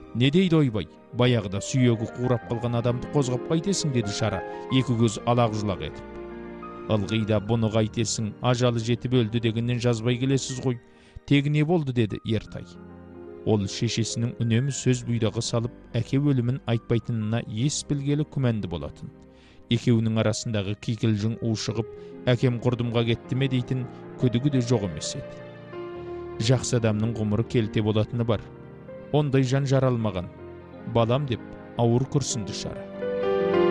Не дейді ойбай, баяғыда сүйегі қурап қалған адамды қозғап қайтесің, деді Шара, екі көз алақ жұлақ етіп. Ылғи да бұны қайтесің, ажалы жетіп өлді дегеннен жазбай келесіз ғой. Тегі не болды, деді Ертай. Ол шешесінің үнемі сөз бұйдағы салып, әке өлімін айтпайтынына ес білгелі күмәнді болатын. Екеуінің арасындағы кикілжің ушығып, әкем құрдымға кетті ме дейтін күдігі де жоқ емес еді. Жақсы адамның ғұмыры келте болатыны бар. Ондай жан жаралмаған. Балам, деп ауыр күрсінді Шара.